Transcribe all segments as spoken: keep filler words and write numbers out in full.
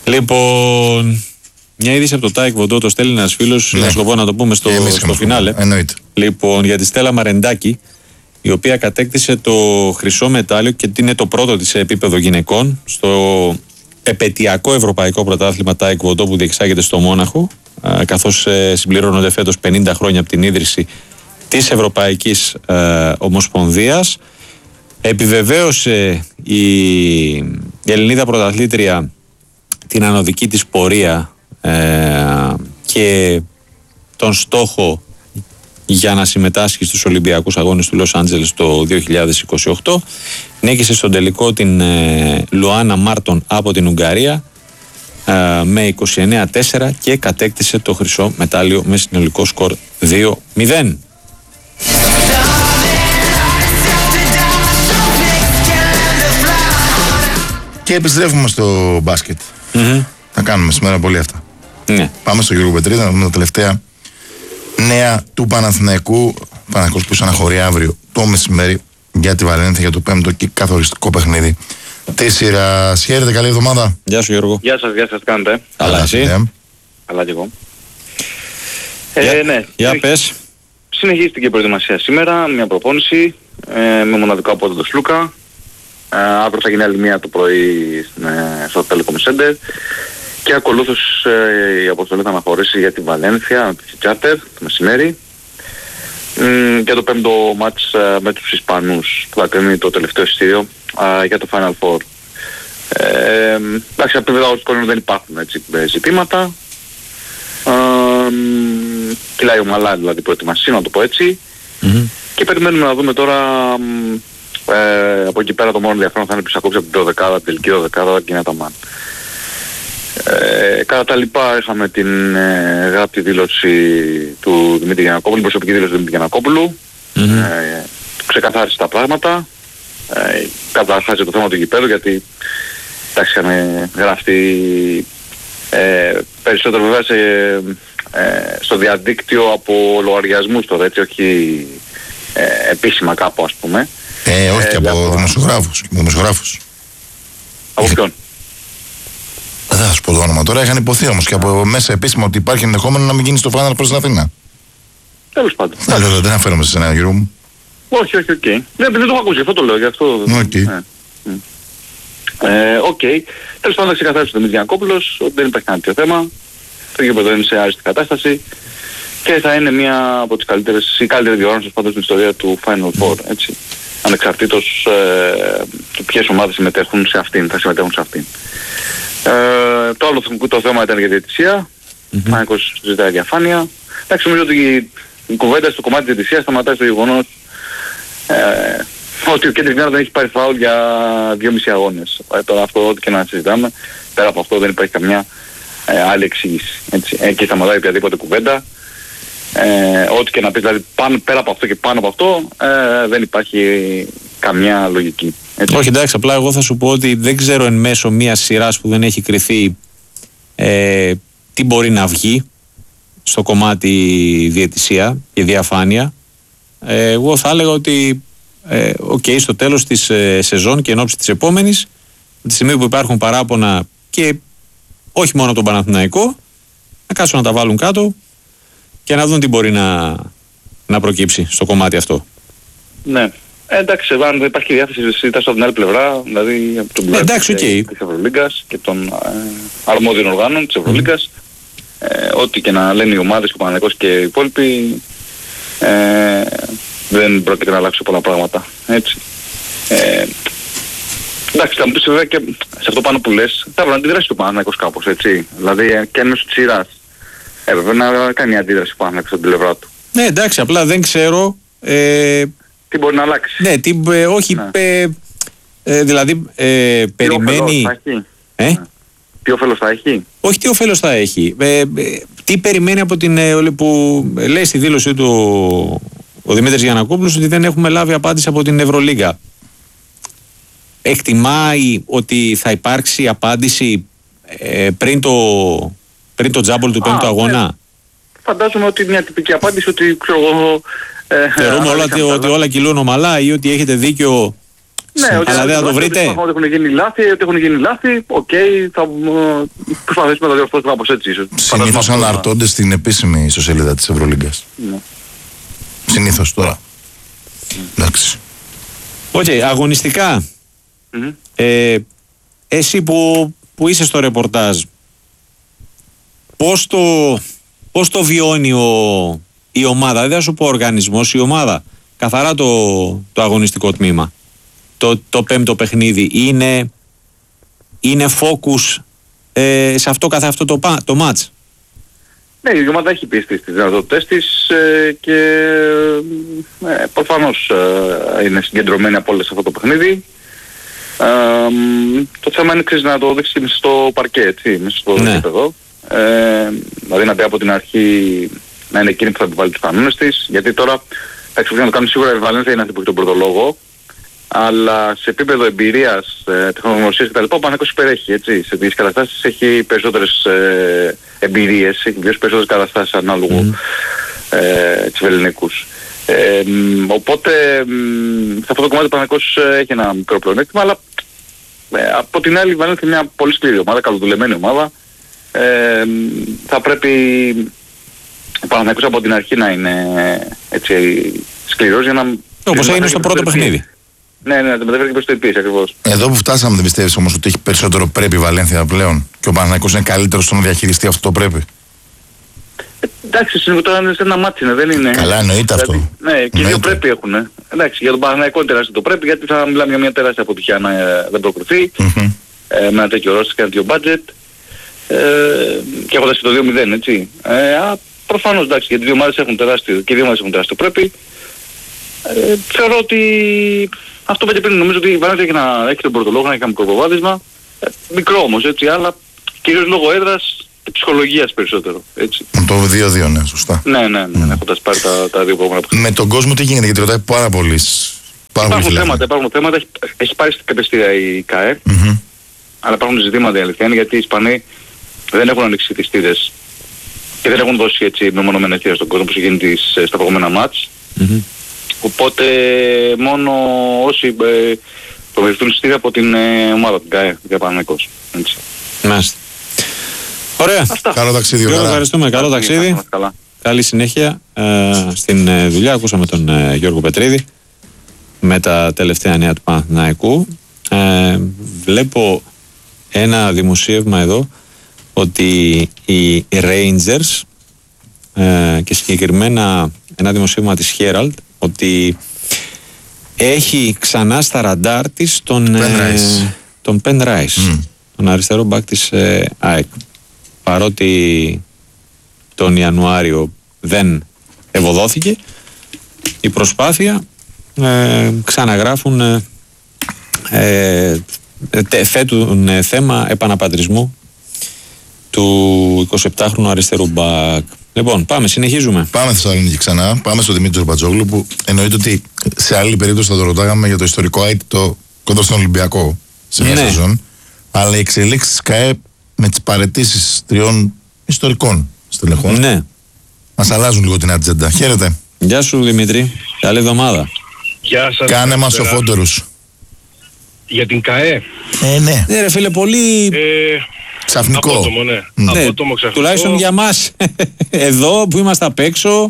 Λοιπόν, μια είδηση από το Τάικ Βοντό, το στέλνει ένας φίλος, ναι. σκοπό να το πούμε στο, στο φινάλε. Εννοείται. Λοιπόν, για τη Στέλλα Μαρεντάκη, η οποία κατέκτησε το χρυσό μετάλλιο και είναι το πρώτο της σε επίπεδο γυναικών στο επετειακό ευρωπαϊκό πρωτάθλημα Τάικ Βοντό που διεξάγεται στο Μόναχο, καθώς συμπληρώνονται φέτος πενήντα χρόνια από την ίδρυση της Ευρωπαϊκής ε, Ομοσπονδίας. Επιβεβαίωσε η, η Ελληνίδα πρωταθλήτρια την ανωδική της πορεία ε, και τον στόχο για να συμμετάσχει στους Ολυμπιακούς Αγώνες του Λος Άντζελες το δύο χιλιάδες είκοσι οκτώ. Νίκησε στον τελικό την ε, Λουάνα Μάρτον από την Ουγγαρία ε, με είκοσι εννέα τέσσερα και κατέκτησε το χρυσό μετάλλιο με συνολικό σκορ δύο μηδέν. Και επιστρέφουμε στο μπάσκετ. Mm-hmm. Θα κάνουμε σήμερα πολύ αυτά. Ναι. Πάμε στο Γιώργο Πετρίδα να δούμε τα τελευταία νέα του Παναθηναϊκού. Παναθηναϊκός που αναχωρεί αύριο το μεσημέρι για τη Βαλένθια για το πέμπτο και καθοριστικό παιχνίδι της σειράς. Χαίρετε, καλή εβδομάδα. Γεια σου Γιώργο. Γεια σας, γεια σας, τι κάνετε? Καλά, εσύ? Yeah. Καλά και εγώ. Για, ε, ναι. για συνεχ... πες. Συνεχίστηκε η προετοιμασία σήμερα, μια προπόνηση ε, με μοναδικό απόδοτο Σλούκα. Ε, αύριο θα γίνει άλλη μία το πρωί ε, στο Telecom Center και ακολούθως ε, η αποστολή θα αναχωρήσει για τη Βαλένθια, τη Τσάρτερ, το μεσημέρι ε, και το πέμπτο μάτς ε, με τους Ισπανούς που θα κρίνει το τελευταίο εισιτήριο ε, για το Final Four. Ε, εντάξει, βέβαια ως κόλληνο δεν υπάρχουν έτσι, ζητήματα. Ε, κυλάει ομαλά δηλαδή προετοιμασία, να το πω έτσι. Mm-hmm. Και περιμένουμε να δούμε τώρα. Ε, από εκεί πέρα το μόνο ενδιαφέρον θα είναι ποιος ακόψει από την δωδεκάδα, την τελική δωδεκάδα και είναι τα μαν. Ε, κατά τα λοιπά είχαμε την ε, γραπτή δήλωση του Δημήτρη Γιαννακόπουλου, την προσωπική δήλωση του Δημήτρη Γιαννακόπουλου. Mm-hmm. Ε, ξεκαθάρισε τα πράγματα. Ε, καταρχάς για το θέμα του γηπέδου, γιατί εντάξει είχαμε γραφτεί ε, περισσότερο βέβαια σε, ε, στο διαδίκτυο από λογαριασμούς τώρα, έτσι, όχι ε, επίσημα κάπου ας πούμε. Ε, όχι ε, και από δημοσιογράφους. δημοσιογράφους. Από ποιον? Δεν θα σου πω το όνομα τώρα. Είχαν υποθεί όμως και από μέσα επίσημα ότι υπάρχει ενδεχόμενο να μην γίνει στο Final προς την Αθήνα. Τέλος πάντων. Δεν, δεν αναφέρομαι σε ένα Γιώργο μου. Όχι, όχι, οκ. Okay. Δεν, δεν το έχω ακούσει, αυτό το λέω, γι' αυτό... Οκ. Okay. Ε, οκ. Okay. Τέλος πάντων, θα ξεκαθάρισε ο Δημήτρης Γιαννακόπουλος ότι δεν υπάρχει κανένα τέτοιο θέμα. Το γήπεδο είναι σε άριστη κατάσταση και θα είναι μια από τις καλύτερες, η καλύτερη διοργάνωση πάντως στην ιστορία του Final Four, έτσι. Ανεξαρτήτως ε, του ποιες ομάδες συμμετέχουν σε αυτήν, θα συμμετέχουν σε αυτήν. Ε, το άλλο το θέμα ήταν για διαιτησία. Mm-hmm. Μάικος ζητάει διαφάνεια. Εντάξει, νομίζω ότι η, η κουβέντα στο κομμάτι της διαιτησίας σταματάει στο γεγονός ε, ότι ο Κέντρικ Νάρ δεν έχει πάρει φάουλ για δυόμισι αγώνες. Ε, τώρα αυτό ό,τι και να συζητάμε, πέρα από αυτό δεν υπάρχει καμιά ε, άλλη εξήγηση. Έτσι. Ε, και σταματάει οποιαδήποτε κουβέντα. Ε, ό,τι και να πεις, δηλαδή πάνω, πέρα από αυτό και πάνω από αυτό ε, δεν υπάρχει καμιά λογική. Έτσι. Όχι, εντάξει, απλά εγώ θα σου πω ότι δεν ξέρω εν μέσω μιας σειράς που δεν έχει κριθεί ε, τι μπορεί να βγει στο κομμάτι διαιτησία και διαφάνεια. Ε, εγώ θα έλεγα ότι ε, okay, στο τέλος της ε, σεζόν και εν ώψη της επόμενης, τη στιγμή που υπάρχουν παράπονα και όχι μόνο τον Παναθηναϊκό, να κάτσουν να τα βάλουν κάτω και να δουν τι μπορεί να, να προκύψει στο κομμάτι αυτό. Ναι. Ε, εντάξει, αν δεν υπάρχει διάθεση συζήτηση από την άλλη πλευρά, δηλαδή από τον πλευρά okay. της Ευρωλίγκας και των ε, αρμόδιων οργάνων της Ευρωλίγκας, mm. ε, ό,τι και να λένε οι ομάδες και ο Παναθηναϊκός και οι υπόλοιποι, ε, δεν πρόκειται να αλλάξει πολλά πράγματα. Έτσι. Ε, εντάξει, θα μου πεις βέβαια και σε αυτό πάνω που λες, θα πρέπει να αντιδράσει το Παναθηναϊκός κάπως, έτσι. Δηλαδή και μέσω της σειράς έπρεπε να κάνει αντίδραση ο Παναθηναϊκός από την πλευρά του. Ναι, εντάξει, απλά δεν ξέρω... Ε... τι μπορεί να αλλάξει. Ναι, τι, ε, όχι, ναι. Ε, ε, δηλαδή ε, τι περιμένει... Θα έχει. Ε? Ναι. Τι όφελος θα έχει. Όχι τι όφελος θα έχει. Ε, ε, τι περιμένει από την... Ε, που ε, λέει στη δήλωσή του ο Δημήτρης Γιαννακόπουλος ότι δεν έχουμε λάβει απάντηση από την Ευρωλίγκα. Εκτιμάει ότι θα υπάρξει απάντηση ε, πριν το, πριν το τζάμπολ του πέμπτου αγώνα. Ναι. Φαντάζομαι ότι μια τυπική απάντηση ότι ξέρω εγώ... Θεωρούμε όλα ότι, ότι όλα κυλούν ομαλά ή ότι έχετε δίκιο Ναι, ότι αλλά δεν θα το βρείτε. Ότι έχουν γίνει λάθη, ότι έχουν γίνει λάθη, οκ, okay, θα προσπαθήσουμε να το διορθώσουμε κάπως έτσι ίσως. Συνήθως αναρτώνται στην επίσημη ιστοσελίδα της Ευρωλίγκας. Ναι. Συνήθως τώρα. Mm. Εντάξει. Οκ, okay, αγωνιστικά. Mm-hmm. Ε, εσύ που, που είσαι στο ρεπορτάζ, πώς το, πώς το βιώνει ο, η ομάδα, δεν θα σου πω ο οργανισμός, η ομάδα, καθαρά το, το αγωνιστικό τμήμα. Το, το πέμπτο παιχνίδι είναι, είναι focus ε, σε αυτό καθ' αυτό το, το match. Ναι, η ομάδα έχει πίστη στις δυνατότητες της ε, και ε, προφανώς ε, είναι συγκεντρωμένη από όλες αυτό το παιχνίδι. Ε, το θέμα είναι εξής, να το δείξει μέσα στο παρκέ, έτσι, μέσα στο ναι. γήπεδο. Ε, δηλαδή να μπει από την αρχή να είναι εκείνη που θα επιβάλλει τους κανόνες της, γιατί τώρα θα εξοπλίσει να το κάνουν σίγουρα η Βαλένθια είναι αυτή που έχει τον πρώτο λόγο, αλλά σε επίπεδο εμπειρίας, ε, τεχνογνωσίας κτλ. Ο Παναθηναϊκός υπερέχει, έτσι. Σε τις καταστάσεις έχει περισσότερες ε, εμπειρίες, έχει βιώσει περισσότερες καταστάσεις ανάλογου mm. ε, τους ελληνικούς. Ε, οπότε σε αυτό το κομμάτι ο Παναθηναϊκός έχει ένα μικρό πλεονέκτημα, αλλά ε, από την άλλη η Βαλένθια είναι μια πολύ σκληρή ομάδα, καλοδουλεμένη ομάδα. Ε, θα πρέπει ο Παναθηναϊκός από την αρχή να είναι έτσι σκληρός για να... Όπως έγινε στο πρώτο παιχνίδι. Ναι, ναι, το μεταφέρει και προς το επίσης ακριβώς. Εδώ που φτάσαμε δεν πιστεύεις όμως ότι έχει περισσότερο πρέπει η Βαλένθια πλέον και ο Παναθηναϊκός είναι καλύτερος στο να διαχειριστεί αυτό το πρέπει? Ε, εντάξει, συνολικά σε ένα μάτσι είναι, δεν είναι... Καλά, εννοείται αυτό. Δηλαδή, ναι, και οι δύο πρέπει έχουν. Ε. Εντάξει, για τον Παναθηναϊκό είναι τεράστιο το πρέπει, γιατί θα μιλάμε για μια τεράστια αποτυχία να ε, δεν προκριθεί, mm-hmm. ε, με ένα τέτοιο ρόστερ και ένα τέτοιο budget, ε, και έχοντας και το δύο μηδέν, έτσι. Ε, α, προφανώς, εντάξει, γιατί οι δύο ομάδες έχουν τεράστιο, και οι δύο ομάδες έχουν τεράστιο πρέπει. Ε, θεωρώ ότι αυτό που πριν, νομίζω ότι η Βαλένθια έχει, να, έχει τον πρώτο λόγο, να έχει ένα μικρό προβάδισμα, ε, μικρό όμως, έτσι, αλλά κυρίως λόγω έδρας και ψυχολογίας περισσότερο, έτσι. Το δύο δύο, ναι, σωστά. Ναι, ναι, ναι, ναι, έχοντας πάρει τα, τα δύο πρόγραμμα. Με τον κόσμο τι γίνεται, γιατί ρωτάει πάρα πολύ. Υπάρχουν θέματα, υπάρχουν θέματα, έχει, έχει πάρει στην καπεστήρια η ΚΑΕ, mm-hmm. αλλά υπάρχουν ζητήματα η αλήθεια είναι, γιατί οι Ισπανοί δεν έχουν ανοίξει τις θύρες και δεν έχουν δώσει έτσι μεμονωμένα θύρα στον κόσμο που έχει γίνει τις, στα προηγούμενα μάτς. Mm-hmm. Οπότε μόνο όσοι ε, προμηθευτούν εισιτήρια από την ε, ομάδα του ΚΑΕ για Παναθηναϊκός. Μάλιστα. Ωραία. Αυτά. Καλό ταξίδι. Γιώργο, ευχαριστούμε. Καλό ταξίδι. Καλά. Καλή συνέχεια ε, στην ε, δουλειά. Ακούσαμε τον ε, Γιώργο Πετρίδη με τα τελευταία νέα του Παναθηναϊκού. Ε, βλέπω ένα δημοσίευμα εδώ ότι οι Rangers ε, και συγκεκριμένα ένα δημοσίευμα της Herald ότι έχει ξανά στα ραντάρ της τον Penn τον Penn Rice, mm. τον αριστερό μπακ της ε, ΑΕΚ, παρότι τον Ιανουάριο δεν ευωδόθηκε η προσπάθεια, ε, ξαναγράφουν ε, ε, θέτουν ε, θέμα επαναπατρισμού του εικοσιεπτάχρονου αριστερού μπακ. Λοιπόν, πάμε, συνεχίζουμε. Πάμε Θεσσαλονίκη ξανά. Πάμε στον Δημήτρη Μπατζόγλου, που εννοείται ότι σε άλλη περίπτωση θα το ρωτάγαμε για το ιστορικό αίτητο κοντά στον Ολυμπιακό σε μια ναι. σεζόν. Αλλά οι εξελίξεις της ΚΑΕΠ με τις παραιτήσεις τριών ιστορικών στελεχών ναι. μας αλλάζουν λίγο την ατζέντα. Χαίρετε. Γεια σου Δημήτρη. Καλή εβδομάδα. Γεια σας. Κάνε μας σοφότερους. Για την ΚΑΕ. Ε, ναι. Ναι ρε φίλε, πολύ... Ε, ξαφνικό. Απότομο, ναι. ναι. Απότομο, ξαφνικό. Τουλάχιστον για μας. Εδώ που είμαστε απ' έξω.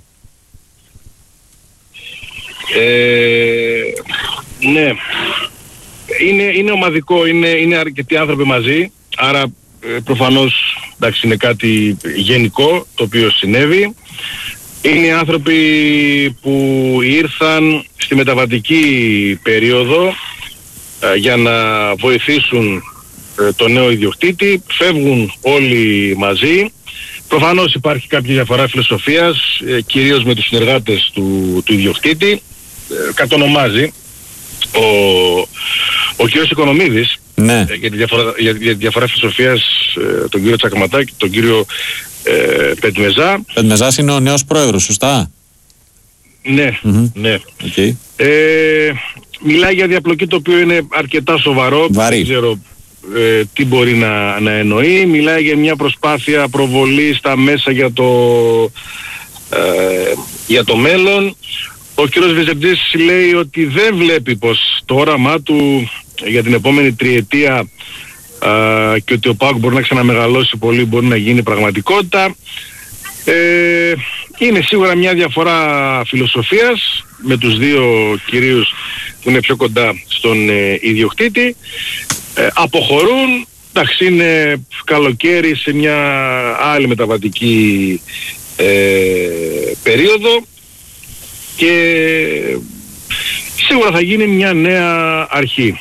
Ε, ναι. Είναι, είναι ομαδικό, είναι, είναι αρκετοί άνθρωποι μαζί. Άρα ε, προφανώς εντάξει, είναι κάτι γενικό το οποίο συνέβη. Είναι άνθρωποι που ήρθαν στη μεταβατική περίοδο ε, για να βοηθήσουν ε, το νέο ιδιοκτήτη. Φεύγουν όλοι μαζί. Προφανώς υπάρχει κάποια διαφορά φιλοσοφίας, ε, κυρίως με τους συνεργάτες του, του ιδιοκτήτη. Ε, κατονομάζει ο, ο κ. Οικονομίδης, ναι. ε, για, τη διαφορά, για, για τη διαφορά φιλοσοφίας, ε, τον κύριο Τσακματά και τον κύριο ε, Πετμεζά. Πετμεζάς είναι ο νέος πρόεδρος, σωστά? Ναι, mm-hmm. ναι. Okay. Ε, μιλάει για διαπλοκή το οποίο είναι αρκετά σοβαρό. Βαρύ. Δεν ξέρω ε, τι μπορεί να, να εννοεί. Μιλάει για μια προσπάθεια προβολή στα μέσα για το, ε, για το μέλλον. Ο κύριος Βεζεντής λέει ότι δεν βλέπει πως το όραμά του για την επόμενη τριετία α, και ότι ο ΠΑΟΚ μπορεί να ξαναμεγαλώσει πολύ, μπορεί να γίνει πραγματικότητα. Ε, είναι σίγουρα μια διαφορά φιλοσοφίας με τους δύο κυρίους που είναι πιο κοντά στον ε, ιδιοκτήτη. Ε, αποχωρούν, εντάξει, είναι καλοκαίρι σε μια άλλη μεταβατική ε, περίοδο και σίγουρα θα γίνει μια νέα αρχή.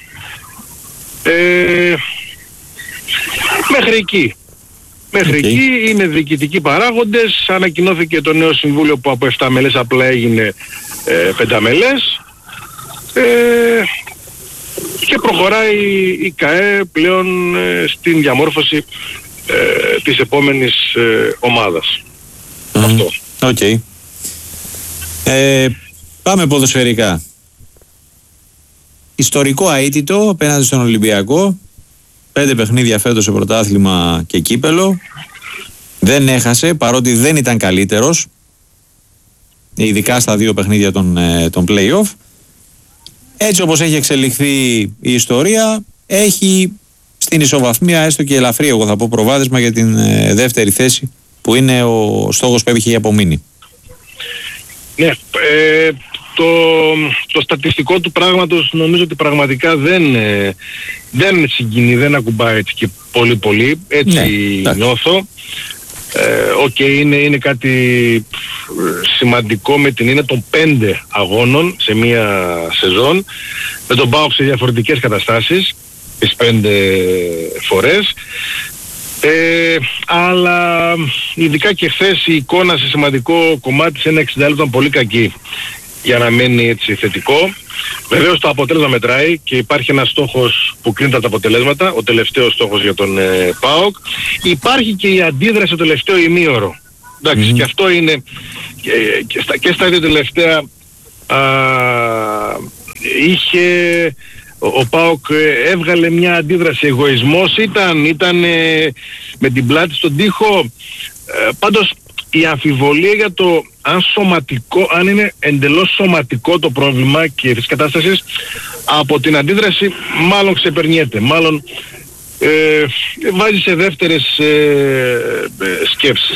Ε, μέχρι εκεί. Μέχρι okay. εκεί είναι διοικητικοί παράγοντες. Ανακοινώθηκε το νέο συμβούλιο που από επτά μελές απλά έγινε ε, πενταμελές. Ε, και προχωράει η ΚΑΕ πλέον ε, στην διαμόρφωση ε, της επόμενης ε, ομάδας. Mm. Αυτό. Οκ. Okay. Ε, πάμε ποδοσφαιρικά. Ιστορικό αίτητο απέναντι στον Ολυμπιακό. Πέντε παιχνίδια φέτος σε πρωτάθλημα και κύπελο. Δεν έχασε, παρότι δεν ήταν καλύτερος, ειδικά στα δύο παιχνίδια των, των play-off. Έτσι όπως έχει εξελιχθεί η ιστορία, έχει στην ισοβαθμία έστω και ελαφρύ, εγώ θα πω, προβάδισμα για την ε, δεύτερη θέση, που είναι ο στόχος που έχει απομείνει. Ναι, ε, το, το στατιστικό του πράγματος νομίζω ότι πραγματικά δεν, ε, δεν συγκινεί, δεν ακουμπάει έτσι και πολύ πολύ, έτσι ναι, νιώθω. Οκ, ε, okay, είναι, είναι κάτι σημαντικό με την είναι των πέντε αγώνων σε μία σεζόν, με τον ΠΑΟΚ σε διαφορετικές καταστάσεις τις πέντε φορές. Ε, αλλά ειδικά και χθες η εικόνα σε σημαντικό κομμάτι σε ένα εξήντα λεπτό ήταν πολύ κακή για να μένει έτσι θετικό. Βεβαίως το αποτέλεσμα μετράει και υπάρχει ένας στόχος που κρίνεται τα αποτελέσματα, ο τελευταίος στόχος για τον ε, ΠΑΟΚ. Υπάρχει και η αντίδραση στο τελευταίο ημίωρο. Εντάξει, mm-hmm. και αυτό είναι και, και, στα, και στα δύο τελευταία α, είχε... Ο ΠΑΟΚ έβγαλε μια αντίδραση, εγωισμός ήταν, ήταν ε, με την πλάτη στον τοίχο. Ε, πάντως η αμφιβολία για το αν σωματικό, αν είναι εντελώς σωματικό το πρόβλημα και της κατάστασης, από την αντίδραση μάλλον ξεπερνιέται, μάλλον ε, βάζει σε δεύτερες ε, ε, σκέψεις.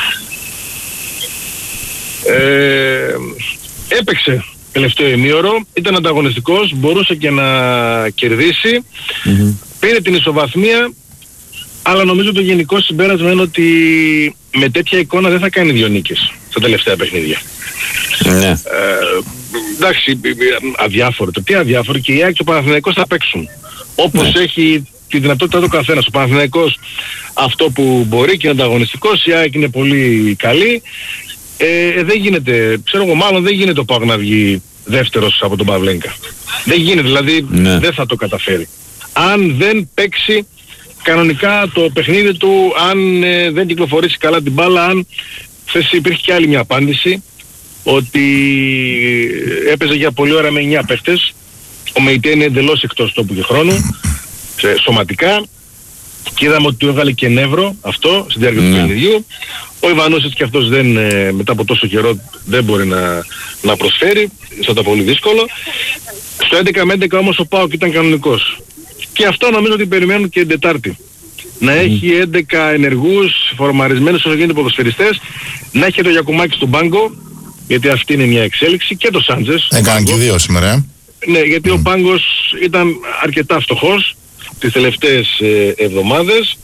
Ε, έπαιξε τελευταίο ημίωρο, ήταν ανταγωνιστικός, μπορούσε και να κερδίσει, mm-hmm. πήρε την ισοβαθμία, αλλά νομίζω το γενικό συμπέρασμα είναι ότι με τέτοια εικόνα δεν θα κάνει δύο νίκες στα τελευταία παιχνίδια. Mm-hmm. Ε, εντάξει, αδιάφορο. Το τι αδιάφορο, και η ΑΕΚ και ο Παναθηναϊκός θα παίξουν. Όπως mm-hmm. έχει τη δυνατότητα το καθένας. Ο Παναθηναϊκός αυτό που μπορεί και είναι ανταγωνιστικός, η ΑΕΚ είναι πολύ καλή. Ε, δεν γίνεται, ξέρω εγώ, μάλλον δεν γίνεται ο ΠΑΟΚ να βγει δεύτερος από τον Παυλένκα. Δεν γίνεται, δηλαδή ναι. δεν θα το καταφέρει. Αν δεν παίξει κανονικά το παιχνίδι του, αν ε, δεν κυκλοφορήσει καλά την μπάλα, αν χθες υπήρχε και άλλη μια απάντηση, ότι έπαιζε για πολλή ώρα με εννιά παίχτες, ο ΜΕΙΤΕ είναι εντελώς εκτός τόπου και χρόνου, σε, σωματικά, και είδαμε ότι του έβγαλε και νεύρο αυτό στη διάρκεια του παιχνιδιού. Ο Ιβανούσης και αυτός δεν, μετά από τόσο καιρό δεν μπορεί να, να προσφέρει, θα ήταν πολύ δύσκολο. Στο έντεκα με έντεκα όμως ο ΠΑΟΚ ήταν κανονικός. Και αυτό νομίζω ότι περιμένουν και την Τετάρτη. Να mm. έχει έντεκα ενεργούς, φορμαρισμένους όσο γίνεται ποδοσφαιριστές, να έχει το Γιακουμάκη στον πάγκο, γιατί αυτή είναι μια εξέλιξη, και το Σάντζες. Έκανε και δύο σήμερα, ε. Ναι, γιατί mm. ο πάγκος ήταν αρκετά φτωχός τις τελευταίες ε, εβδομάδες.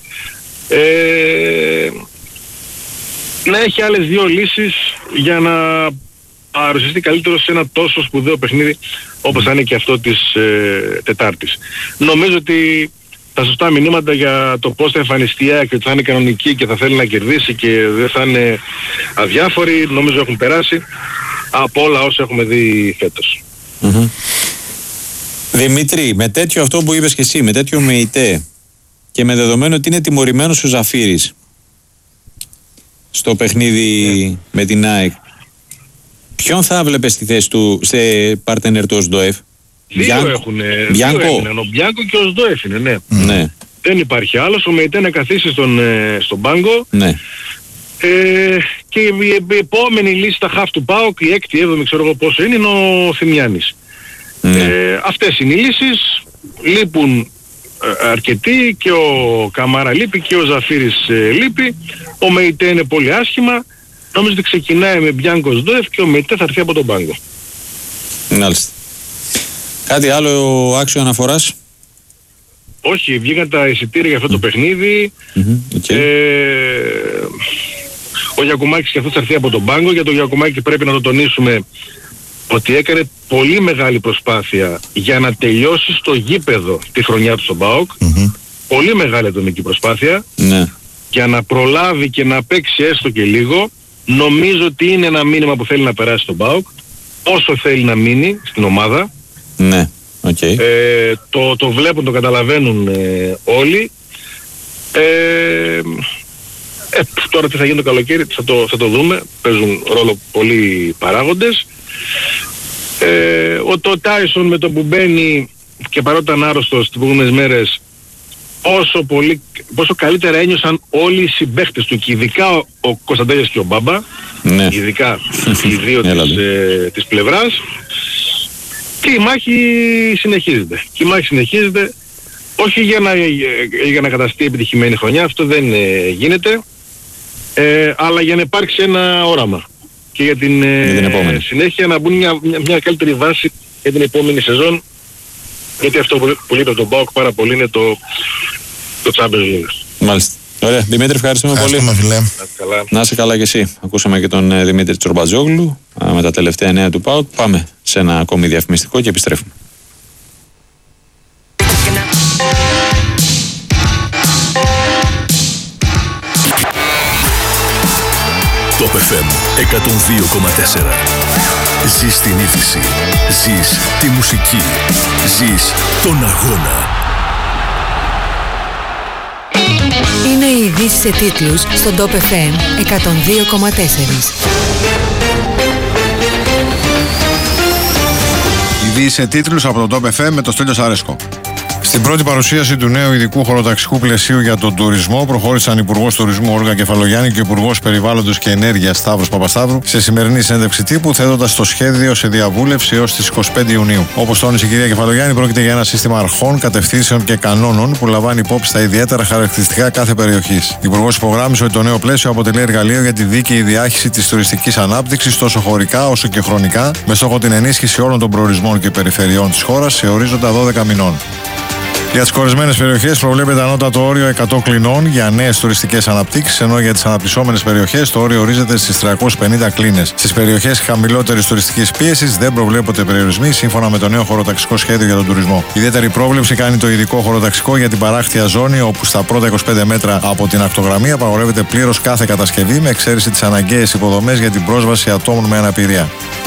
Ε, να έχει άλλες δύο λύσεις για να παρουσιαστεί καλύτερο σε ένα τόσο σπουδαίο παιχνίδι όπως θα είναι και αυτό της ε, Τετάρτης. Νομίζω ότι τα σωστά μηνύματα για το πώς θα εμφανιστεί και ότι θα είναι κανονική και θα θέλει να κερδίσει και δεν θα είναι αδιάφοροι, νομίζω έχουν περάσει από όλα όσα έχουμε δει φέτος. Mm-hmm. Δημήτρη, με τέτοιο αυτό που είπες και εσύ, με τέτοιο ΜΕΙΤΕ και με δεδομένο ότι είναι τιμωρημένος ο Ζαφύρης στο παιχνίδι yeah. με την ΑΕΚ, ποιον θα βλέπεις στη θέση του σε partner του ΟΣΔΟΕΦ? Δύο έχουν, Μπιάνκο. Δύο έχουν, ο Μπιάνκο και ο ΟΣΔΟΕΦ είναι, ναι. Mm. ναι. Δεν υπάρχει άλλος, ο ΜΕΙΤΕ να καθίσει στον, στον πάγκο. Ναι. Ε, και η, η επόμενη λύση στα χαφ του ΠΑΟΚ, η έκτη, έβδομη, ξέρω εγώ πόσο είναι, είναι ο Θημιάνης. Mm. Ε, αυτές είναι οι λύσεις. Λείπουν ε, αρκετοί, και ο Καμάρα λείπει και ο Ζαφύρης ε, λείπει. Ο Μεϊτέ είναι πολύ άσχημα. Νομίζω ότι ξεκινάει με Μπιάνκο Σντόεφ και ο Μεϊτέ θα έρθει από τον πάγκο. Μάλιστα. Κάτι άλλο άξιο αναφοράς? Όχι, βγήκαν τα εισιτήρια για αυτό το παιχνίδι. Mm-hmm, okay. ε, ο Γιακουμάκης και αυτός θα έρθει από τον πάγκο. Για τον Γιακουμάκη πρέπει να το τονίσουμε ότι έκανε πολύ μεγάλη προσπάθεια για να τελειώσει στο γήπεδο τη χρονιά του στον ΠΑΟΚ. Mm-hmm. Πολύ μεγάλη ατομική προσπάθεια. Ναι. Για να προλάβει και να παίξει έστω και λίγο. Νομίζω ότι είναι ένα μήνυμα που θέλει να περάσει στον ΠΑΟΚ. Όσο θέλει να μείνει στην ομάδα. Ναι. Okay. Ε, το, το βλέπουν, το καταλαβαίνουν ε, όλοι. Ε, ε, τώρα τι θα γίνει το καλοκαίρι θα το, θα το δούμε. Παίζουν ρόλο πολλοί παράγοντες. Ε, ο το Τάισον με το που μπαίνει και παρότι ήταν άρρωστος τις προηγούμενες μέρες, όσο, πολύ, πόσο καλύτερα ένιωσαν όλοι οι συμπαίχτες του, και ειδικά ο, ο Κωνσταντέλιας και ο Μπάμπα. Ναι. Ειδικά οι δύο της, ε, της πλευράς. Και η μάχη συνεχίζεται. Και η μάχη συνεχίζεται όχι για να, για να καταστεί επιτυχημένη χρονιά, αυτό δεν ε, γίνεται, ε, αλλά για να υπάρξει ένα όραμα. Και για την, ε, για την συνέχεια να μπουν μια, μια, μια καλύτερη βάση για την επόμενη σεζόν, γιατί αυτό που, που λείπει από τον ΠΑΟΚ πάρα πολύ είναι το, το Champions League. Μάλιστα. Ωραία. Δημήτρη, ευχαριστούμε πολύ. Φίλε. Να είσαι καλά και εσύ. Ακούσαμε και τον ε, Δημήτρη Τσορμπατζόγλου με τα τελευταία νέα του ΠΑΟΚ. Πάμε σε ένα ακόμη διαφημιστικό και επιστρέφουμε. Top εφ εμ εκατόν δύο κόμμα τέσσερα. Ζεις την είδηση. Ζεις τη μουσική. Ζεις τον αγώνα. Είναι οι ειδήσεις σε τίτλους στον Top εφ εμ εκατόν δύο κόμμα τέσσερα. Ειδήσεις σε τίτλους από τον Top εφ εμ με το Στέλιο Σαρέσκο. Στην πρώτη παρουσίαση του νέου ειδικού χωροταξικού πλαισίου για τον τουρισμό προχώρησαν Υπουργός Τουρισμού Όλγα Κεφαλογιάννη και Υπουργός Περιβάλλοντος και Ενέργειας Σταύρος Παπασταύρου σε σημερινή συνέντευξη τύπου, θέτοντας το σχέδιο σε διαβούλευση έως τις είκοσι πέντε Ιουνίου. Όπως τόνισε η κυρία Κεφαλογιάννη, πρόκειται για ένα σύστημα αρχών, κατευθύνσεων και κανόνων που λαμβάνει υπόψη τα ιδιαίτερα χαρακτηριστικά κάθε περιοχής. Η Υπουργός υπογράμμισε ότι το νέο πλαίσιο αποτελεί εργαλείο για τη δίκαιη διάχυση της τουριστικής ανάπτυξης τόσο χωρικά όσο και χρονικά, με στόχο την ενίσχυση όλων των προορισμών και περιφερειών της χώρας σε ορίζοντα δώδεκα μηνών. Για τις κορεσμένες περιοχές προβλέπεται ανώτατο όριο εκατό κλινών για νέες τουριστικές αναπτύξεις, ενώ για τις αναπτυσσόμενες περιοχές το όριο ορίζεται στις τριακόσιες πενήντα κλίνες. Στις περιοχές χαμηλότερης τουριστικής πίεσης δεν προβλέπονται περιορισμοί σύμφωνα με το νέο χωροταξικό σχέδιο για τον τουρισμό. Ιδιαίτερη πρόβλεψη κάνει το ειδικό χωροταξικό για την παράκτια ζώνη, όπου στα πρώτα είκοσι πέντε μέτρα από την ακτογραμμή απαγορεύεται πλήρως κάθε κατασκευή, με εξαίρεση τις αναγκαίες υποδομές για την πρόσβαση ατόμων με αναπηρία.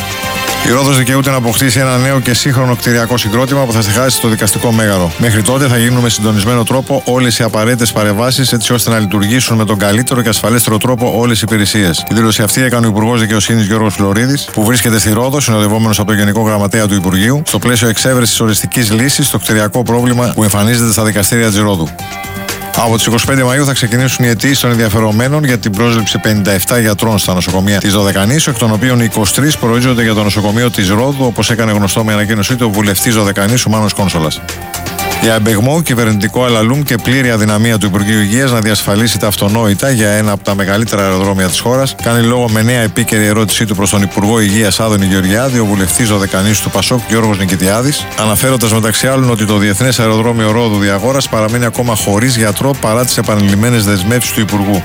Η Ρόδος δικαιούται να αποκτήσει ένα νέο και σύγχρονο κτηριακό συγκρότημα που θα στεγάσει στο δικαστικό μέγαρο. Μέχρι τότε θα γίνουν με συντονισμένο τρόπο όλες οι απαραίτητες παρεμβάσεις, έτσι ώστε να λειτουργήσουν με τον καλύτερο και ασφαλέστερο τρόπο όλες οι υπηρεσίες. Η δήλωση αυτή έκανε ο Υπουργός Δικαιοσύνης Γιώργος Φλωρίδης, που βρίσκεται στη Ρόδο, συνοδευόμενος από τον Γενικό Γραμματέα του Υπουργείου, στο πλαίσιο εξέβρεσης οριστικής λύσης στο κτηριακό πρόβλημα που εμφανίζεται στα δικαστήρια της Ρόδου. Από τις είκοσι πέντε Μαΐου θα ξεκινήσουν οι αιτήσεις των ενδιαφερομένων για την πρόσληψη πενήντα επτά γιατρών στα νοσοκομεία της Δωδεκανήσου, εκ των οποίων είκοσι τρεις προορίζονται για το νοσοκομείο της Ρόδου, όπως έκανε γνωστό με ανακοίνωσή του ο βουλευτής Δωδεκανήσου Μάνος Κόνσολας. Για εμπεγμό, κυβερνητικό αλαλούμ και πλήρη αδυναμία του Υπουργείου Υγείας να διασφαλίσει τα αυτονόητα για ένα από τα μεγαλύτερα αεροδρόμια της χώρας, κάνει λόγο με νέα επίκαιρη ερώτησή του προς τον Υπουργό Υγείας Άδωνη Γεωργιάδη, ο βουλευτής Δωδεκανήσου του Πασόκ Γιώργος Νικητιάδης, αναφέροντας μεταξύ άλλων ότι το Διεθνές Αεροδρόμιο Ρόδου Διαγόρας παραμένει ακόμα χωρίς γιατρό παρά τις επανειλημμένες δεσμεύσεις του Υπουργού.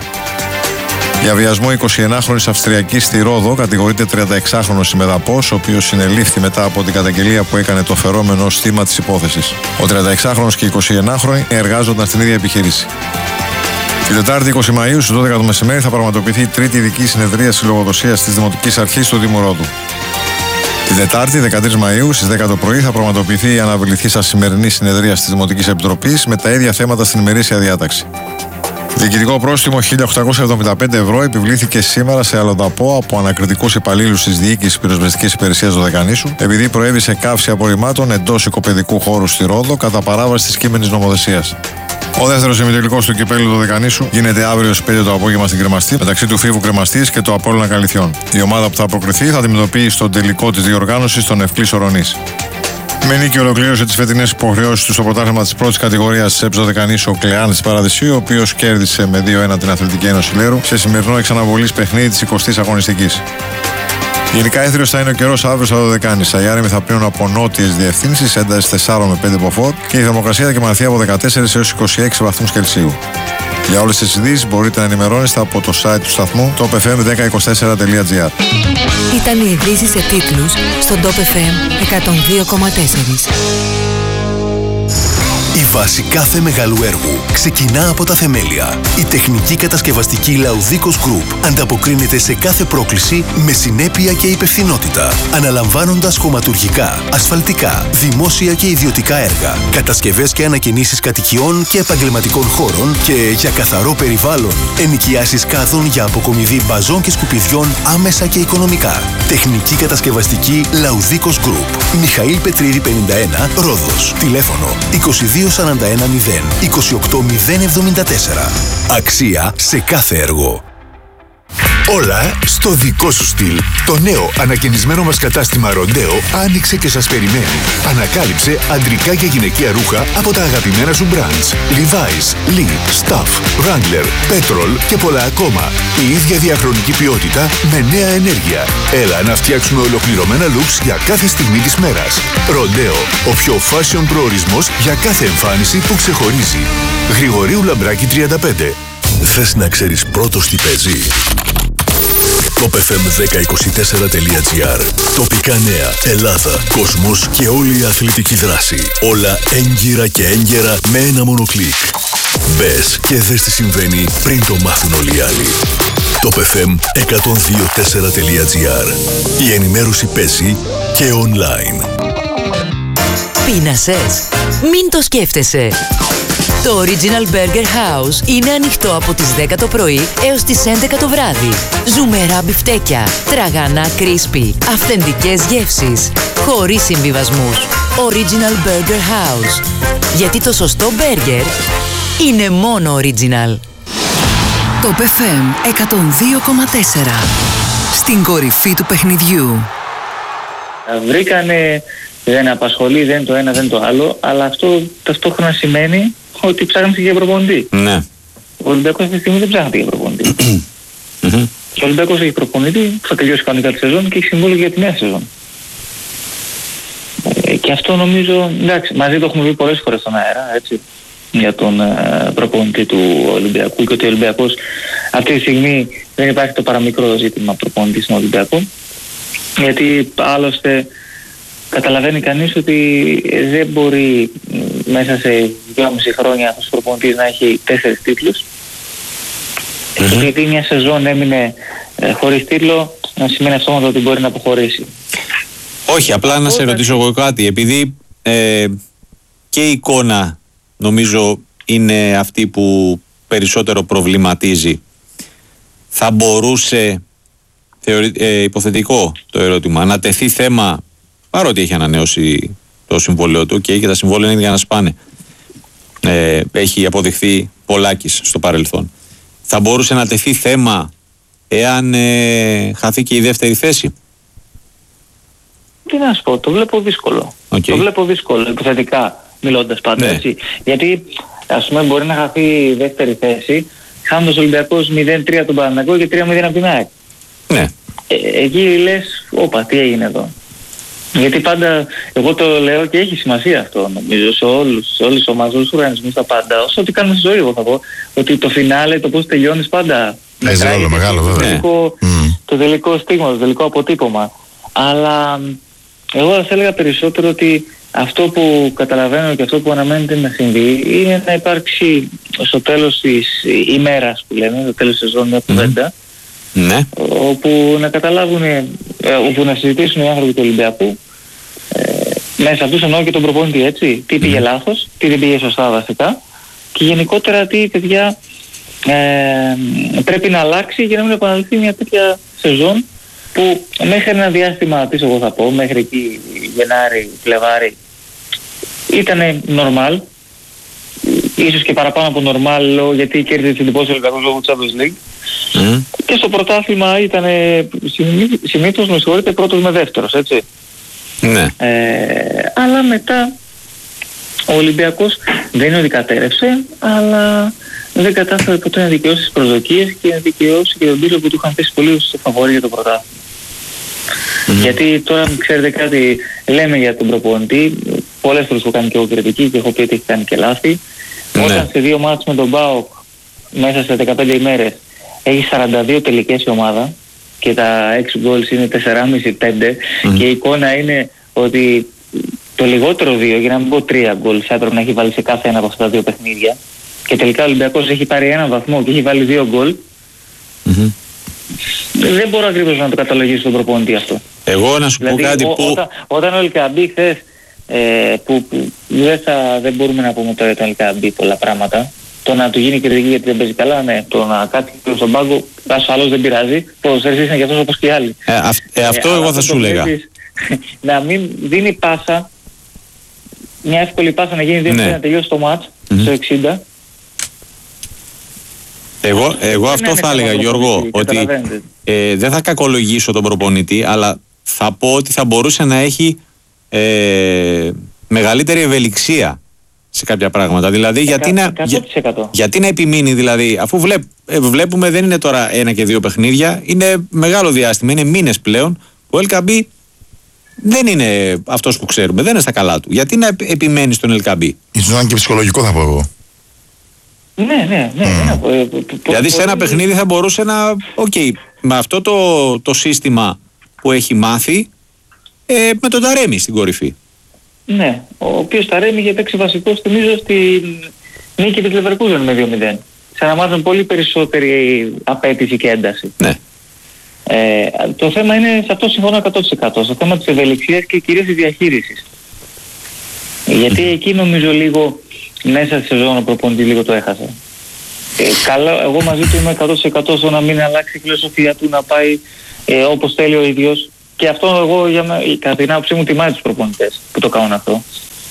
Για βιασμό εικοσιενάχρονης Αυστριακής στη Ρόδο κατηγορείται τριανταεξάχρονος ημεδαπός, ο οποίος συνελήφθη μετά από την καταγγελία που έκανε το φερόμενο ως θύμα της υπόθεσης. Ο τριανταεξάχρονος και οι εικοσιενάχρονοι εργάζονταν στην ίδια επιχείρηση. Την Τετάρτη είκοσι Μαΐου στις δώδεκα το μεσημέρι θα πραγματοποιηθεί η τρίτη ειδική συνεδρίαση λογοδοσίας της Δημοτικής Αρχής του Δήμου Ρόδου. Την Τετάρτη, δεκατρείς Μαΐου, στις δέκα το πρωί, θα πραγματοποιηθεί η αναβληθήσα σημερινή συνεδρία της Δημοτικής Επιτροπής με τα ίδια θέματα στην ημερήσια διάταξη. Διοικητικό πρόστιμο χίλια οκτακόσια εβδομήντα πέντε ευρώ επιβλήθηκε σήμερα σε αλλοδαπό από ανακριτικούς υπαλλήλους της Διοίκησης Πυροσβεστικής Υπηρεσίας Δωδεκανήσου, επειδή προέβησε καύση απορριμμάτων εντός οικοπαιδικού χώρου στη Ρόδο κατά παράβαση της κείμενης νομοθεσίας. Ο δεύτερος ημιτελικός του κυπέλλου του Δεκανήσου γίνεται αύριο στις πέντε το απόγευμα στην Κρεμαστή μεταξύ του Φίβου Κρεμαστής και του Απόλλωνα Καλυθιών. Η ομάδα που θα προκριθεί θα αντιμετωπίσει στον τελικό της διοργάνωσης τον Ευκλής Ορονής. Με νίκη ολοκλήρωσε τις φετινές υποχρεώσεις του στο πρωτάθλημα της πρώτης κατηγορίας της ΕΠΣ Δεκανήσου ο Κλεάνης Παραδεισίου, ο οποίος κέρδισε με δύο ένα την Αθλητική Ένωση Λέρου σε σημερινό εξαναβολής παιχνίδι της εικοστής αγωνιστικής. Γενικά έθριος θα είναι ο καιρός αύριο στα Δωδεκάνησα. Οι άρεμοι θα πλύνουν από νότιες διευθύνσεις, ένταση τεσσάρων με πέντε μποφόρ και η θερμοκρασία θα κυμανθεί από δεκατέσσερα έως είκοσι έξι βαθμούς Κελσίου. Για όλες τις ειδήσεις μπορείτε να ενημερώνεστε από το site του σταθμού top f m δέκα είκοσι τέσσερα τελεία gr. Ήταν οι ειδήσεις σε τίτλους στον Top εφ εμ εκατόν δύο κόμμα τέσσερα. Η βάση κάθε μεγάλου έργου ξεκινά από τα θεμέλια. Η τεχνική κατασκευαστική Laudicos Group ανταποκρίνεται σε κάθε πρόκληση με συνέπεια και υπευθυνότητα, αναλαμβάνοντας χωματουργικά, ασφαλτικά, δημόσια και ιδιωτικά έργα, κατασκευές και ανακαινήσεις κατοικιών και επαγγελματικών χώρων και για καθαρό περιβάλλον, ενοικιάσεις κάδων για αποκομιδή μπαζών και σκουπιδιών άμεσα και οικονομικά. Τεχνική κατασκευαστική Laudicos Group. Μιχαήλ Πετρίδη πενήντα ένα, Ρόδος. Τηλέφωνο είκοσι δύο σαράντα ένα μηδέν είκοσι οκτώ μηδέν εβδομήντα τέσσερα. Αξία σε κάθε έργο. Όλα στο δικό σου στυλ. Το νέο ανακαινισμένο μας κατάστημα Ροντέο άνοιξε και σας περιμένει. Ανακάλυψε αντρικά και γυναικεία ρούχα από τα αγαπημένα σου brands. Levi's, Lee, Stuff, Wrangler, Petrol και πολλά ακόμα. Η ίδια διαχρονική ποιότητα με νέα ενέργεια. Έλα να φτιάξουμε ολοκληρωμένα looks για κάθε στιγμή της μέρας. Ροντέο, ο πιο fashion προορισμός για κάθε εμφάνιση που ξεχωρίζει. Γρηγορίου Λαμπράκη τριάντα πέντε. Θες να ξέρεις πρώτος τι παίζει? top f m δέκα είκοσι τέσσερα τελεία gr. Τοπικά νέα, Ελλάδα, κόσμος και όλη η αθλητική δράση. Όλα έγκυρα και έγκαιρα με ένα μόνο κλικ. Μπες και δες τι συμβαίνει πριν το μάθουν όλοι οι άλλοι. top f m εκατόν δύο τέσσερα τελεία gr. Η ενημέρωση παίζει και online. Πείνασες? Μην το σκέφτεσαι. Το Original Burger House είναι ανοιχτό από τις δέκα το πρωί έως τις έντεκα το βράδυ. Ζουμερά μπιφτέκια, τραγανά crispy, αυθεντικές γεύσεις, χωρίς συμβιβασμούς. Original Burger House. Γιατί το σωστό μπέργκερ είναι μόνο original. Top εφ εμ εκατόν δύο κόμμα τέσσερα. Στην κορυφή του παιχνιδιού. Βρήκανε, δεν απασχολεί, δεν το ένα, δεν το άλλο, αλλά αυτό ταυτόχρονα σημαίνει ότι ψάχνεται για προπονητή. Ναι. Ο Ολυμπιακός αυτή τη στιγμή δεν ψάχνεται για προπονητή. Και ο Ολυμπιακός έχει προπονητή που θα τελειώσει κανονικά τη σεζόν και έχει συμβόλαιο για τη νέα σεζόν. Ε, και αυτό νομίζω, εντάξει, μαζί το έχουμε πει πολλές φορές στον αέρα, έτσι, για τον ε, προπονητή του Ολυμπιακού και ότι ο Ολυμπιακός αυτή τη στιγμή δεν υπάρχει το παραμικρό ζήτημα προπονητή στον Ολυμπιακό. Γιατί άλλωστε καταλαβαίνει κανείς ότι δεν μπορεί μέσα σε δυόμιση χρόνια αυτός ο προπονητής να έχει τέσσερις τίτλους. Mm-hmm. Και γιατί μια σεζόν έμεινε ε, χωρίς τίτλο, να σημαίνει αυτόματα ότι μπορεί να αποχωρήσει. Όχι, απλά να σε ρωτήσω εγώ κάτι. Επειδή ε, και η εικόνα νομίζω είναι αυτή που περισσότερο προβληματίζει, θα μπορούσε, θεωρη, ε, υποθετικό το ερώτημα, να τεθεί θέμα, παρότι έχει ανανεώσει το συμβόλαιο του και, και τα συμβόλαια είναι για να σπάνε, ε, έχει αποδειχθεί πολλάκις στο παρελθόν, θα μπορούσε να τεθεί θέμα εάν ε, χαθεί και η δεύτερη θέση? Τι να σου πω, το βλέπω δύσκολο. Okay. Το βλέπω δύσκολο, υποθετικά μιλώντας πάντα, ναι. Έτσι. Γιατί ας πούμε μπορεί να χαθεί η δεύτερη θέση χάνοντας ο Ολυμπιακός μηδέν τρία τον Παναθηναϊκό και τρία μηδέν από την ΑΕΚ. Ναι. Ε, εκεί λες, όπα, τι έγινε εδώ? Γιατί πάντα, εγώ το λέω και έχει σημασία αυτό νομίζω σε όλους, σε όλες τις ομάδες, όλους τους οργανισμούς, τα πάντα. Όσο ό,τι κάνουμε στη ζωή, εγώ θα πω, ότι το φινάλε, το πώς τελειώνεις πάντα παίζει ρόλο μεγάλο, βέβαια. Το τελικό, mm. το τελικό στίγμα, το τελικό αποτύπωμα. Αλλά εγώ θα έλεγα περισσότερο ότι αυτό που καταλαβαίνω και αυτό που αναμένεται να συμβεί είναι να υπάρξει στο τέλος της ημέρας που λέμε, στο τέλος της σεζόν μια κουβέντα, ναι. όπου να καταλάβουν, όπου να συζητήσουν οι άνθρωποι του Ολυμπιακού, ε, μέσα αυτούς εννοώ και τον προπονητή, έτσι, τι πήγε mm. λάθος, τι δεν πήγε σωστά βασικά και γενικότερα τι παιδιά ε, πρέπει να αλλάξει για να μην επαναληφθεί μια τέτοια σεζόν που μέχρι ένα διάστημα, τι εγώ θα πω, μέχρι εκεί Γενάρη, Φλεβάρη ήταν normal, ίσως και παραπάνω από normal, γιατί κέρδισε την εντυπώσεις ο Ολυμπιακός λόγω του Champions League. Mm. Και στο πρωτάθλημα ήταν συνήθως, με συγχωρείτε, πρώτος με δεύτερος, έτσι. Ναι. Ε, αλλά μετά ο Ολυμπιακός δεν είναι ότι κατέρευσε, αλλά δεν κατάφερε ποτέ να δικαιώσει τις προσδοκίες και να δικαιώσει και τον τίτλο που του είχαν θέσει πολύ στο φαβορί για το πρωτάθλημα. Mm-hmm. Γιατί τώρα, ξέρετε κάτι, λέμε για τον προπονητή, πολλές φορές που κάνει και εγώ κριτική και έχω πει ότι έχει κάνει και λάθη. Mm-hmm. Όταν σε δύο μάτς με τον ΠΑΟΚ μέσα σε δεκαπέντε ημέρες έχει σαράντα δύο τελικές η ομάδα και τα έξι γκολς είναι τέσσερα κόμμα πέντε πέντε mm-hmm. και η εικόνα είναι ότι το λιγότερο δύο, για να μην πω τρία γκολ, θα έπρεπε να έχει βάλει σε κάθε ένα από αυτά τα δύο παιχνίδια και τελικά ο Ολυμπιακός έχει πάρει ένα βαθμό και έχει βάλει δύο γκολ. Mm-hmm. Δεν μπορώ ακριβώς να το καταλογίσω τον προπονητή αυτό. Εγώ να σου δηλαδή, πω κάτι ο, που... Όταν, όταν ο Ελκαμπή χθες, ε, που, που δεν, θα, δεν μπορούμε να πούμε τώρα για τον Ελκαμπή πολλά πράγματα, το να του γίνει κριτική γιατί δεν παίζει καλά, ναι, το να κάτσει στον πάγκο, ασφαλώς δεν πειράζει, ποδοσφαιριστής είναι και αυτός όπως και οι άλλοι. Ε, αυ, ε, αυτό ε, εγώ θα σου έλεγα. Να μην δίνει πάσα, μια εύκολη πάσα να γίνει δύο ναι. να τελειώσει το μάτς mm-hmm. στο εξήντα. Εγώ, εγώ αυτό θα έλεγα, Γιώργο, ότι ε, δεν θα κακολογήσω τον προπονητή, αλλά θα πω ότι θα μπορούσε να έχει ε, μεγαλύτερη ευελιξία σε κάποια πράγματα. Δηλαδή, γιατί να, για, γιατί να επιμείνει, δηλαδή, αφού βλέπ, ε, βλέπουμε δεν είναι τώρα ένα και δύο παιχνίδια, είναι μεγάλο διάστημα, είναι μήνες πλέον, ο Ελκαμπή δεν είναι αυτός που ξέρουμε, δεν είναι στα καλά του. Γιατί να επιμένει στον Ελκαμπή? Ίσως να είναι και ψυχολογικό, θα πω εγώ. Ναι, ναι, ναι. Mm. ναι. Δηλαδή σε ένα παιχνίδι θα μπορούσε να... Οκ, okay, με αυτό το, το σύστημα που έχει μάθει, ε, με τον Ταρέμι στην κορυφή. Ναι, ο οποίος Ταρέμι είχε παίξει βασικός, θυμίζω, στη νίκη της Leverkusen με δύο μηδέν. Σε ένα μάθημα πολύ περισσότερη απέτηση και ένταση. Ναι. Ε, το θέμα είναι, σε αυτό συμφωνώ εκατό τοις εκατό, στο θέμα της ευελιξίας και κυρίως της διαχείρισης. Γιατί εκεί νομίζω λίγο... μέσα στη σεζόν ο προπονητής λίγο το έχασε. Ε, καλά, εγώ μαζί του είμαι εκατό τοις εκατό στο να μην αλλάξει η φιλοσοφία του, να πάει ε, όπως θέλει ο ίδιος. Και αυτό εγώ, για με, κατά την άποψή μου, τιμάει τους προπονητές που το κάνουν αυτό.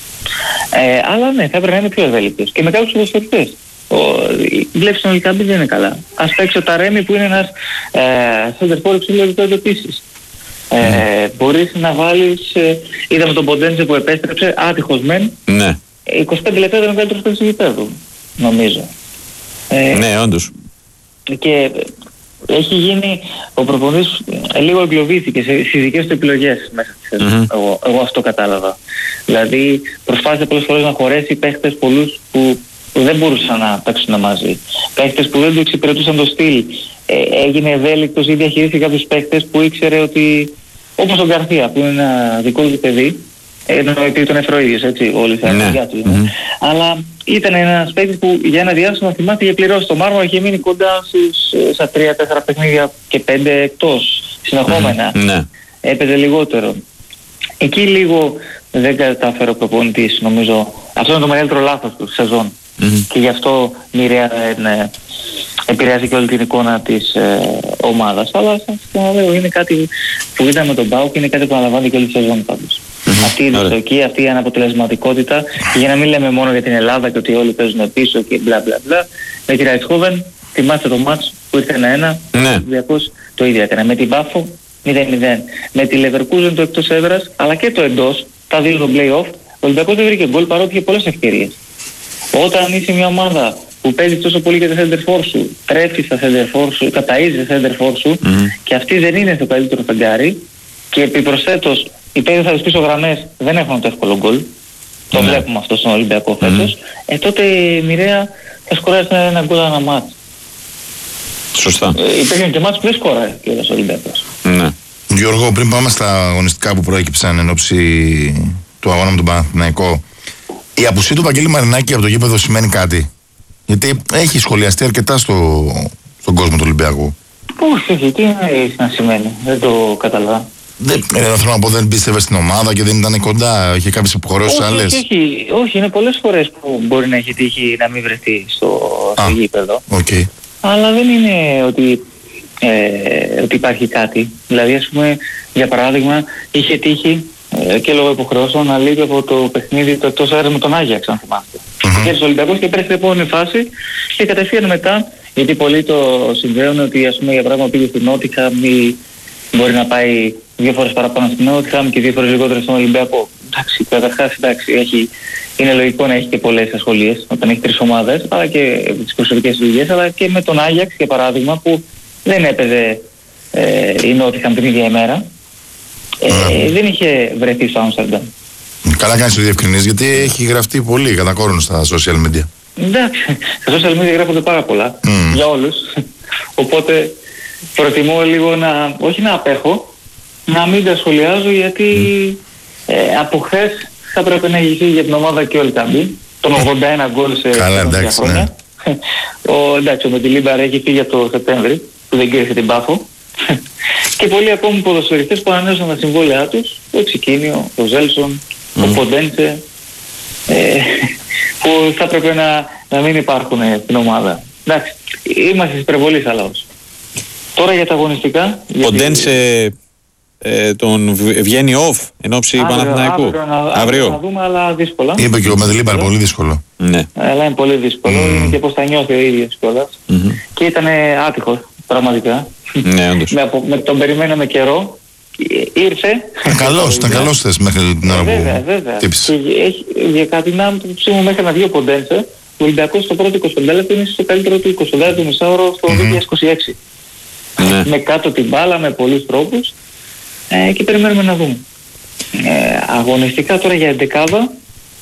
Ε, αλλά ναι, θα έπρεπε να είναι πιο ευέλικτος. Και με κάποιους ποδοσφαιριστές. Βλέπεις τον Ελκαμπή δεν είναι καλά. Ας παίξει ο Ταρέμι που είναι ένας σέντερφορ υψηλού επίπεδου επίσης. Ε, mm. Μπορείς να βάλεις, ε, είδαμε τον Ποντέντζε που επέστρεψε, άτυχος μεν. Ναι. είκοσι πέντε λεπτά ήταν ο καλύτερος παίκτης του γηπέδου, νομίζω. Ε, ναι, όντως. Και έχει γίνει, ο προπονητής λίγο εγκλωβίστηκε στις δικές του επιλογές μέσα στη σεζόν. Mm-hmm. Εγώ, εγώ αυτό κατάλαβα. Δηλαδή προσπάθησε πολλές φορές να χωρέσει παίχτες πολλούς που, που δεν μπορούσαν να παίξουν μαζί. Παίχτες που δεν του εξυπηρετούσαν το στυλ. Ε, έγινε ευέλικτος ή διαχειρίστηκε κάποιους παίχτες που ήξερε ότι, όπως ο Γκαρθία που είναι ένα δικό του παιδί, ενώ επειδή τον έφερε ο ίδιος, έτσι, όλοι θα είναι για του. Mm-hmm. Αλλά ήταν ένας παίκτης που για ένα διάστημα θυμάται είχε πληρώσει το Μάρμαρο, είχε μείνει κοντά στις, στα τρία τέσσερα παιχνίδια και πέντε εκτός συνεχόμενα. Mm-hmm. Έπαιζε λιγότερο. Εκεί λίγο δεν κατάφερε ο προπονητής, νομίζω. Αυτό είναι το μεγαλύτερο λάθος του σεζόν. Mm-hmm. Και γι' αυτό μοιραία ναι, επηρεάζει και όλη την εικόνα της ε, ομάδας. Αλλά σας λέω, είναι κάτι που είδαμε με τον ΠΑΟΚ και είναι κάτι που αναλαμβάνει και όλη τη σεζόν πάντως. Mm-hmm. Αυτή η δυστοκία, αυτή η αναποτελεσματικότητα, και για να μην λέμε μόνο για την Ελλάδα και ότι όλοι παίζουν πίσω και μπλα μπλα μπλα, με τη Ράιτχόβεν, θυμάστε το μάτς που ήρθε ένα-ένα, ναι. το ίδιο έκανε. Με την Πάφο μηδέν μηδέν. Με τη Leverkusen το εκτός έδρας, αλλά και το εντός, τα δύο το play-off, ο Ολυμπιακός δεν βρήκε γκολ παρότι είχε πολλές ευκαιρίες. Όταν είσαι μια ομάδα που παίζει τόσο πολύ για τα center for σου, τρέφει στα center for σου, καταΐζει τα center for σου, mm-hmm. και αυτή δεν είναι στο καλύτερο φεγγάρι, και επιπροσθέτως οι παίκτες από τις πίσω γραμμές δεν έχουν το εύκολο γκολ, το mm-hmm. βλέπουμε αυτό στον Ολυμπιακό φέτος, mm-hmm. ε, τότε μοιραία θα σκοράσει ένα γκολ ένα μάτς. Σωστά. Ε, υπήρχαν και μάτς που δεν σκοράει και ο Ολυμπιακός. Ναι. Γιώργο, πριν πάμε στα αγωνιστικά που προέκυψαν εν ώψη του αγώνα με τον Παναθηναϊκό, η απουσία του Βαγγέλη Μαρινάκη από το γήπεδο σημαίνει κάτι? Γιατί έχει σχολιαστεί αρκετά στο, στον κόσμο του Ολυμπιακού. Όχι, όχι, τι να σημαίνει, δεν το καταλαβαίνω. Δεν, ε, θέλω να πω, δεν πίστευε στην ομάδα και δεν ήταν κοντά, είχε κάποιες υποχρεώσεις άλλες. Όχι, όχι, όχι, είναι πολλές φορές που μπορεί να έχει τύχει να μην βρεθεί στο, στο Α, γήπεδο. Okay. Αλλά δεν είναι ότι, ε, ότι υπάρχει κάτι. Δηλαδή, ας πούμε, για παράδειγμα, είχε τύχει ε, και λόγω υποχρεώσεων να λείπει από το παιχνίδι το εκτός έδρας με τον Άγιαξ, αν θυμάστε. Mm-hmm. Κέρδισε ο Ολυμπιακός και πέρασε την επόμενη φάση και κατευθείαν μετά, γιατί πολλοί το συνδέουν ότι ας πούμε για πράγμα πήγε στην Νότιχαμ ή μπορεί να πάει δύο φορές παραπάνω στην Νότιχαμ και δύο φορές λιγότερο στον Ολυμπιακό. Εντάξει, καταρχάς εντάξει, έχει, είναι λογικό να έχει και πολλές ασχολίες όταν έχει τρεις ομάδες, αλλά και τις προσωπικές δουλειές, αλλά και με τον Άγιαξ για παράδειγμα που δεν έπαιζε ε, η Νότιχαμ την ίδια ημέρα. Ε, mm. Δεν είχε βρεθεί στο Άμστερνταμ. Καλά κάνεις το διευκρινίζεις, γιατί έχει γραφτεί πολύ κατά κόρον στα social media. Εντάξει, στα social media γράφονται πάρα πολλά, mm. για όλους. Οπότε προτιμώ λίγο να, όχι να απέχω, να μην τα σχολιάζω, γιατί mm. ε, από χθες θα πρέπει να έχει φύγει για την ομάδα και όλοι καμπή. Τον ογδόντα ένα γκολ σε κάποια χρόνια. Ναι. ο, εντάξει, ο Μεντιλίμπαρ έχει φύγει από το Σεπτέμβρη, που δεν κέρδισε την Πάφο. Και πολλοί ακόμη ποδοσφαιριστές που ανανέωσαν τα συμβόλαιά τους, ο Τσικίνιο, ο Ζέλσον, mm. ο Ποντένσε, ε, που θα έπρεπε να, να μην υπάρχουν στην ομάδα. Εντάξει, είμαστε στις υπερβολής αλλάως. Τώρα για τα αγωνιστικά... Ποντένσε ε, τον βγαίνει off εν ώψη Παναθηναϊκού. Αύριο, αύριο, αύριο. να δούμε, αλλά δύσκολα. Είπε και ο Μεντιλίμπαρ πολύ δύσκολο. Ναι. Αλλά είναι πολύ δύσκολο, mm. είναι και πώς θα νιώθει ο ίδιος κιόλας. Mm-hmm. Και ήταν άτυχος, πραγματικά. Ναι, όντως. με, με τον περιμέναμε καιρό, ήρθε. Καλώς, ήταν καλώς θες μέχρι την ώρα που τύπησε. Για κάτι να μου μέχρι να βγει ο Ποντένσε, ο Ολυμπιακός στο πρώτο είκοσι πέντε λεπτό είναι στο καλύτερο του είκοσι πέντε μισάωρο στο δύο χιλιάδες είκοσι έξι. Ναι. Με κάτω την μπάλα, με πολλούς τρόπους ε, και περιμένουμε να δούμε. Ε, αγωνιστικά τώρα για εντεκάδα.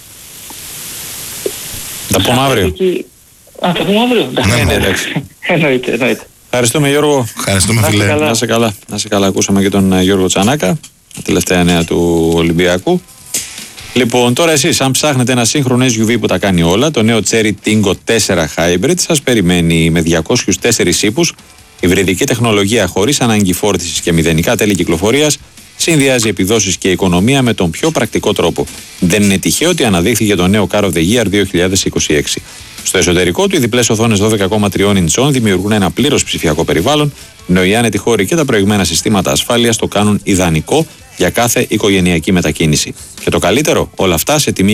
Τα πούμε αύριο. Α, τα πούμε αύριο. Ναι, ναι, εντάξει. Εννοείται, εννοείται. Ευχαριστούμε Γιώργο. Ευχαριστούμε φίλε. Να, να σε καλά. Να σε καλά. Ακούσαμε και τον Γιώργο Τσανάκα, τελευταία νέα του Ολυμπιακού. Λοιπόν, τώρα εσείς, αν ψάχνετε ένα σύγχρονο ες γιου βι που τα κάνει όλα, το νέο Cherry Tingo τέσσερα Hybrid σας περιμένει με διακόσιους τέσσερις ύπους, υβριδική τεχνολογία χωρίς ανάγκη φόρτισης και μηδενικά τέλη κυκλοφορίας, συνδυάζει επιδόσεις και οικονομία με τον πιο πρακτικό τρόπο. Δεν είναι τυχαίο ότι αναδείχθηκε το νέο Car of the Year δύο χιλιάδες είκοσι έξι. Στο εσωτερικό του, οι διπλές οθόνες δώδεκα κόμμα τρία ιντσών δημιουργούν ένα πλήρως ψηφιακό περιβάλλον, ενώ οι άνετοι χώροι και τα προηγμένα συστήματα ασφάλειας το κάνουν ιδανικό για κάθε οικογενειακή μετακίνηση. Και το καλύτερο, όλα αυτά σε τιμή